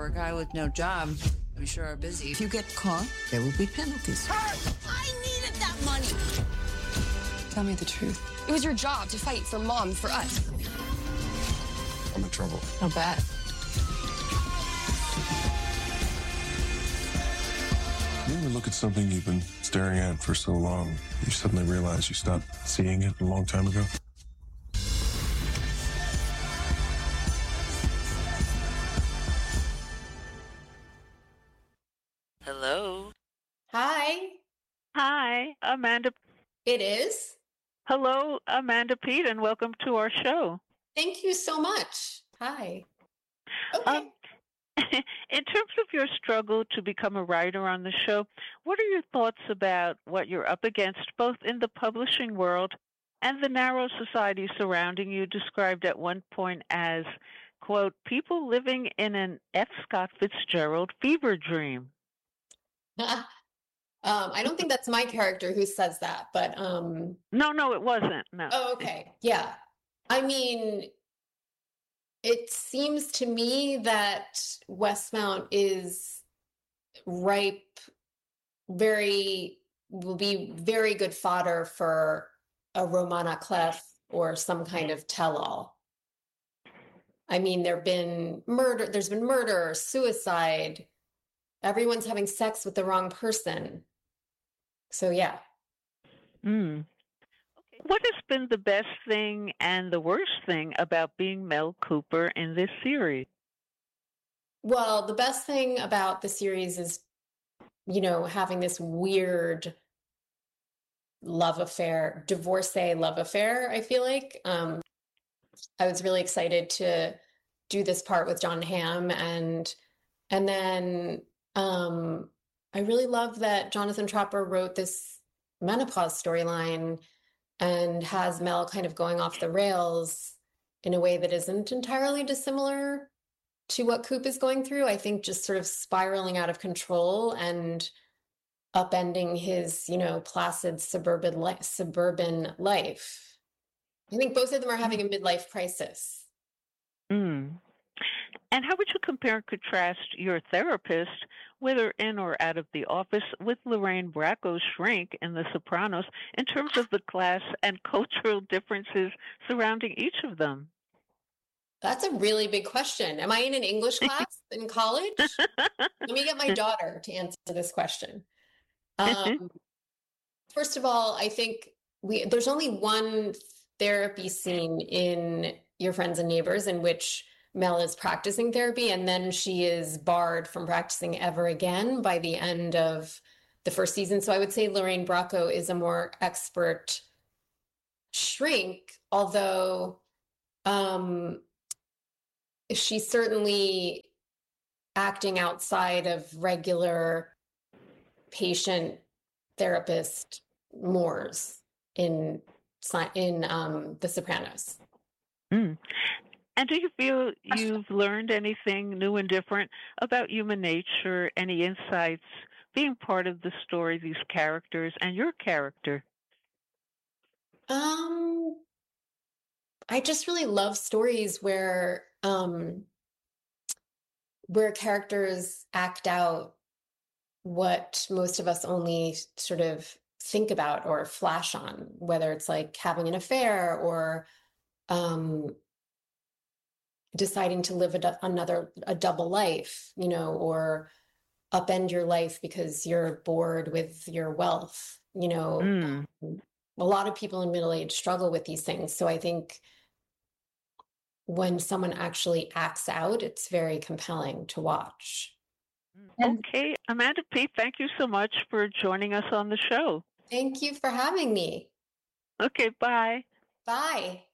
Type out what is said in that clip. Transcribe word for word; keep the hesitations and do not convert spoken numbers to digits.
a guy with no job, we sure are busy. If you get caught, there will be penalties. Hey, I needed that money. Tell me the truth. It was your job to fight for Mom, for us. I'm in trouble. How bad? You ever look at something you've been staring at for so long, you suddenly realize you stopped seeing it a long time ago? Hello. Hi. Hi, Amanda. It is. Hello, Amanda Peet, and welcome to our show. Thank you so much. Hi. Okay. Um, in terms of your struggle to become a writer on the show, what are your thoughts about what you're up against, both in the publishing world and the narrow society surrounding you, described at one point as, quote, people living in an F. Scott Fitzgerald fever dream? um, I don't think that's my character who says that, but... Um... No, no, it wasn't. No. Oh, okay. Yeah. I mean... It seems to me that Westmount is ripe, very, will be very good fodder for a Romana Clef or some kind of tell-all. I mean, there've been murder, there's been murder, suicide, everyone's having sex with the wrong person. So, yeah. Mm. What has been the best thing and the worst thing about being Mel Cooper in this series? Well, the best thing about the series is, you know, having this weird love affair, divorcee love affair, I feel like. Um, I was really excited to do this part with Jon Hamm. And, and then um, I really love that Jonathan Tropper wrote this menopause storyline and has Mel kind of going off the rails in a way that isn't entirely dissimilar to what Coop is going through. I think just sort of spiraling out of control and upending his, you know, placid suburban life, suburban life. I think both of them are having a midlife crisis. Mm. And how would you compare and contrast your therapist, whether in or out of the office, with Lorraine Bracco's shrink in The Sopranos in terms of the class and cultural differences surrounding each of them? That's a really big question. Am I in an English class in college? Let me get my daughter to answer this question. Um, first of all, I think we there's only one therapy scene in Your Friends and Neighbors in which Mel is practicing therapy, and then she is barred from practicing ever again by the end of the first season. So I would say Lorraine Bracco is a more expert shrink, although um, she's certainly acting outside of regular patient therapist mores in in um, The Sopranos. Mm. And do you feel you've learned anything new and different about human nature, any insights, being part of the story, these characters, and your character? Um, I just really love stories where um, where characters act out what most of us only sort of think about or flash on, whether it's like having an affair or um, deciding to live a du- another a double life, you know, or upend your life because you're bored with your wealth. You know, Mm. um, a lot of people in middle age struggle with these things. So I think when someone actually acts out, it's very compelling to watch. Okay, Amanda Peet, thank you so much for joining us on the show. Thank you for having me. Okay, bye. Bye.